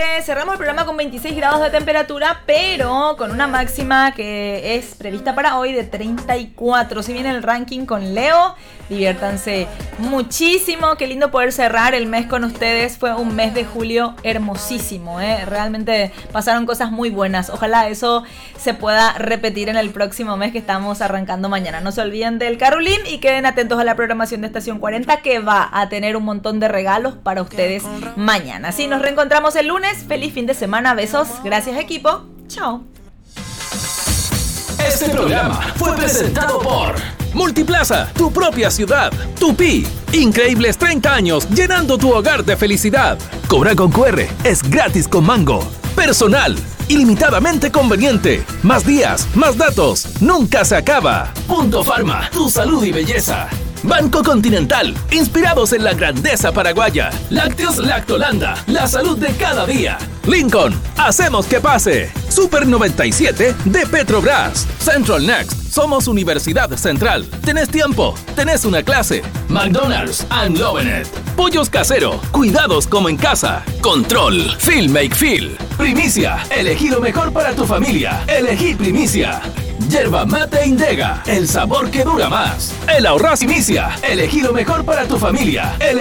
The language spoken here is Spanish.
Exactamente, cerramos el programa con 26 grados de temperatura, pero con una máxima que es prevista para hoy de 34. Si viene el ranking con Leo, diviértanse muchísimo. Qué lindo poder cerrar el mes con ustedes. Fue un mes de julio hermosísimo, realmente pasaron cosas muy buenas. Ojalá eso se pueda repetir en el próximo mes que estamos arrancando mañana. No se olviden del Carolín y queden atentos a la programación de Estación 40, que va a tener un montón de regalos para ustedes mañana. Sí, nos reencontramos el lunes. Feliz fin de semana. Besos. Gracias, equipo. Chao. Este programa fue presentado por Multiplaza, tu propia ciudad. Tupi, increíbles 30 años llenando tu hogar de felicidad. Cobra con QR, es gratis con Mango. Personal, ilimitadamente conveniente. Más días, más datos, nunca se acaba. Punto Farma, tu salud y belleza. Banco Continental, inspirados en la grandeza paraguaya. Lácteos Lactolanda, la salud de cada día. Lincoln, hacemos que pase. Super 97 de Petrobras. Central Next, somos Universidad Central. Tenés tiempo, tenés una clase. McDonald's and Lovenet. Pollos Casero, cuidados como en casa. Control, Feel Make Feel. Primicia, elegí lo mejor para tu familia. Elegí Primicia. Yerba Mate Indega, el sabor que dura más. El Ahorraz Inicia, elegí lo mejor para tu familia.